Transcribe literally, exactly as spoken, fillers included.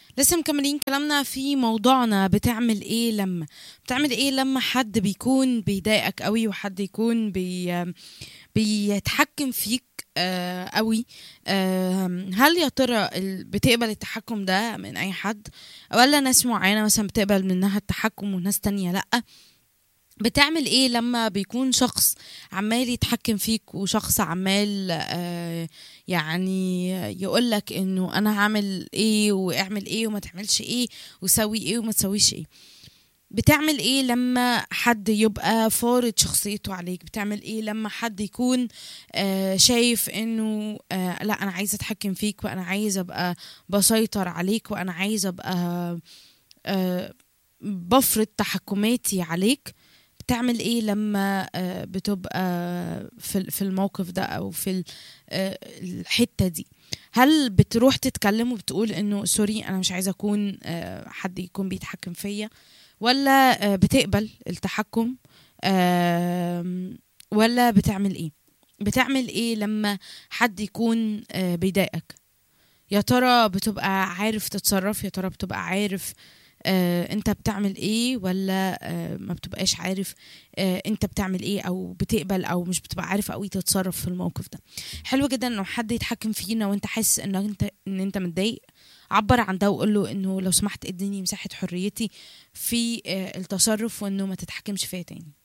لسه مكملين كلامنا في موضوعنا. بتعمل ايه لما بتعمل ايه لما حد بيكون بيضايقك قوي، وحد يكون بي بيتحكم فيك آه قوي. آه هل يا ترى ال- بتقبل التحكم ده من اي حد، ولا ناس معينة مثلا بتقبل منها التحكم وناس تانية لأ؟ بتعمل ايه لما بيكون شخص عمال يتحكم فيك، وشخص عمال آه يعني يقولك انه انا هعمل ايه واعمل ايه وما تعملش ايه وسوي ايه وما تسويش ايه؟ بتعمل ايه لما حد يبقى فارض شخصيته عليك؟ بتعمل ايه لما حد يكون آه شايف انه آه لا، انا عايز اتحكم فيك، وانا عايز ابقى بسيطر عليك، وانا عايز ابقى آه بفرض تحكماتي عليك؟ بتعمل ايه لما آه، بتبقى في في الموقف ده، او في ال- آه، الحتة دي؟ هل بتروح تتكلم وبتقول انه سوري، انا مش عايزة اكون آه، حد يكون بيتحكم فيا، ولا آه، بتقبل التحكم؟ آم، ولا بتعمل ايه؟ بتعمل ايه لما حد يكون آه، بيضايقك؟ يا ترى بتبقى عارف تتصرف؟ يا ترى بتبقى عارف آه انت بتعمل ايه، ولا آه ما بتبقاش عارف آه انت بتعمل ايه، او بتقبل او مش بتبقى عارف قوي تتصرف في الموقف ده؟ حلو جدا انه حد يتحكم فينا وانت حاسس ان انت ان انت متضايق. عبر عن ده وقول له انه لو سمحت اديني مساحة حريتي في آه التصرف، وانه ما تتحكمش فيا تاني.